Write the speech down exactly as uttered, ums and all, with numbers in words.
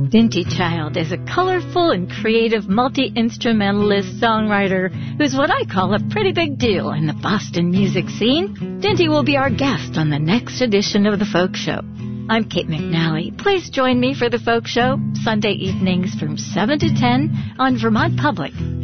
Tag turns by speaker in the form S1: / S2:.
S1: Dinty Child is a colorful and creative multi-instrumentalist songwriter who's what I call a pretty big deal in the Boston music scene. Dinty will be our guest on the next edition of The Folk Show. I'm Kate McNally. Please join me for The Folk Show, Sunday evenings from seven to ten on Vermont Public,